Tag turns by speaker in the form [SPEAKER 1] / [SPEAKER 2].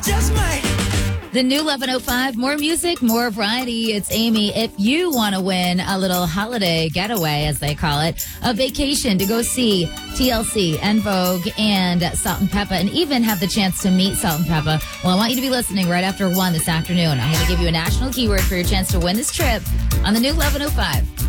[SPEAKER 1] just might.
[SPEAKER 2] The new 1105, more music, more variety. It's Amy. If you want to win a little holiday getaway, as they call it, a vacation to go see TLC, En Vogue, and Salt and Peppa, and even have the chance to meet Salt and Peppa, well, I want you to be listening right after 1 this afternoon. I'm going to give you a national keyword for your chance to win this trip on the new 1105.